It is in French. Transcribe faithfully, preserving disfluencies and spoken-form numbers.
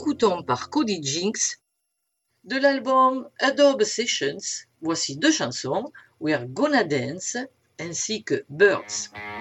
écoutons par Cody Jinks de l'album Adobe Sessions. Voici deux chansons, We're Gonna Dance ainsi que Birds.